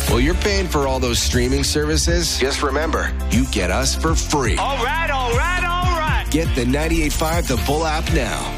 Well, you're paying for all those streaming services. Just remember, you get us for free. All right, all right, all right. Get the 98.5 The Bull app now.